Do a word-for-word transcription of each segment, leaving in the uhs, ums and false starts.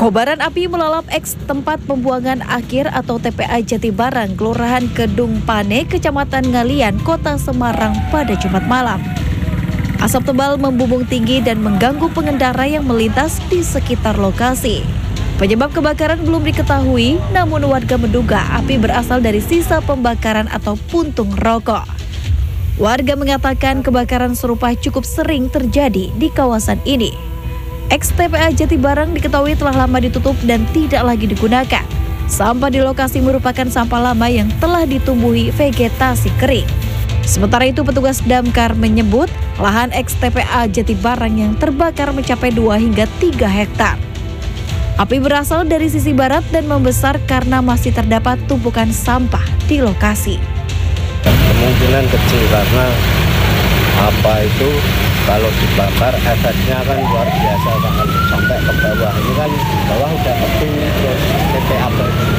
Kobaran api melalap eks tempat pembuangan akhir atau T P A Jatibarang, Kelurahan Kedung Pane, Kecamatan Ngalian, Kota Semarang pada Jumat malam. Asap tebal membumbung tinggi dan mengganggu pengendara yang melintas di sekitar lokasi. Penyebab kebakaran belum diketahui, namun warga menduga api berasal dari sisa pembakaran atau puntung rokok. Warga mengatakan kebakaran serupa cukup sering terjadi di kawasan ini. Eks T P A Jatibarang diketahui telah lama ditutup dan tidak lagi digunakan. Sampah di lokasi merupakan sampah lama yang telah ditumbuhi vegetasi kering. Sementara itu petugas damkar menyebut lahan eks T P A Jatibarang yang terbakar mencapai dua hingga tiga hektar. Api berasal dari sisi barat dan membesar karena masih terdapat tumpukan sampah di lokasi. Kemungkinan kecil karena apa itu kalau dibakar efeknya kan luar biasa kan sampai ke bawah. Ini kan bawah udah tebing terus T P A.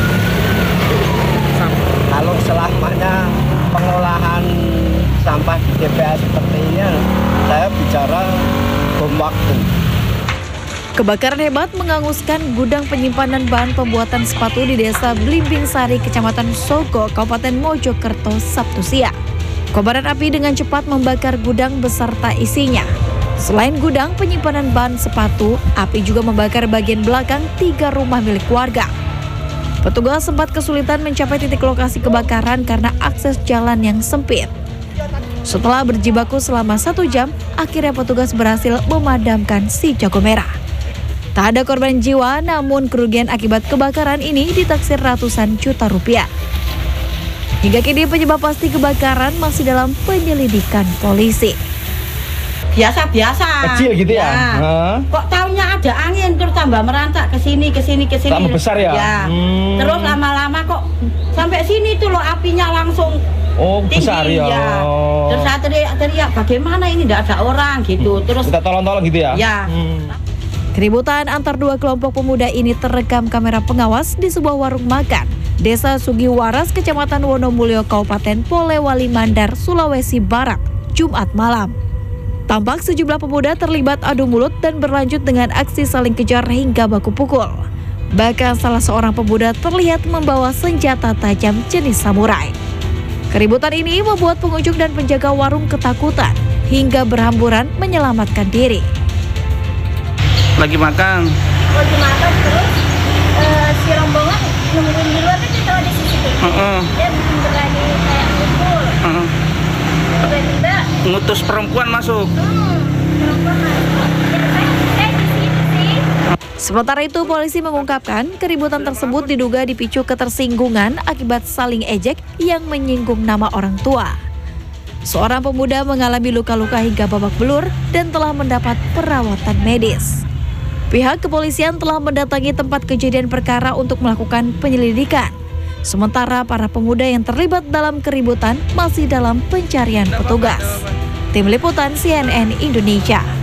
Kalau selamanya pengolahan sampah di T P A seperti ini, saya bicara bom waktu. Kebakaran hebat menghanguskan gudang penyimpanan bahan pembuatan sepatu di Desa Blimbing Sari, Kecamatan Sogo, Kabupaten Mojokerto, Sabtu siang. Kobaran api dengan cepat membakar gudang beserta isinya. Selain gudang penyimpanan bahan sepatu, api juga membakar bagian belakang tiga rumah milik warga. Petugas sempat kesulitan mencapai titik lokasi kebakaran karena akses jalan yang sempit. Setelah berjibaku selama satu jam, akhirnya petugas berhasil memadamkan si jago merah. Tak ada korban jiwa, namun kerugian akibat kebakaran ini ditaksir ratusan juta rupiah. Hingga kini penyebab pasti kebakaran masih dalam penyelidikan polisi. Biasa-biasa. Kecil gitu ya? Ya. Huh? Kok taunya ada angin terus tambah merantak ke sini ke sini ke sini. Tambah besar ya? Ya. Hmm. Terus lama-lama kok sampai sini tuh loh apinya langsung oh, tinggi. Besar ya. Ya. Terus saya teriak-teriak bagaimana ini tidak ada orang gitu. Terus kita tolong-tolong gitu ya? Ya. Hmm. Keributan antar dua kelompok pemuda ini terekam kamera pengawas di sebuah warung makan Desa Sugiwaras, Kecamatan Wonomulyo, Kabupaten Polewali Mandar, Sulawesi Barat, Jumat malam. Tampak sejumlah pemuda terlibat adu mulut dan berlanjut dengan aksi saling kejar hingga baku pukul. Bahkan salah seorang pemuda terlihat membawa senjata tajam jenis samurai. Keributan ini membuat pengunjung dan penjaga warung ketakutan hingga berhamburan menyelamatkan diri. Lagi makan. Lagi makan terus uh, si rombongan nungguin di luar kan kita ada C C T V. Uh-uh. Dia bikin berani kayak ngumpul. Uh-uh. Tiba-tiba ngutus perempuan masuk. Hmm, perempuan masuk. Ya, saya, saya di situ sih. Sementara itu polisi mengungkapkan keributan tersebut diduga dipicu ketersinggungan akibat saling ejek yang menyinggung nama orang tua. Seorang pemuda mengalami luka-luka hingga babak belur dan telah mendapat perawatan medis. Pihak kepolisian telah mendatangi tempat kejadian perkara untuk melakukan penyelidikan. Sementara para pemuda yang terlibat dalam keributan masih dalam pencarian petugas. Tim Liputan C N N Indonesia.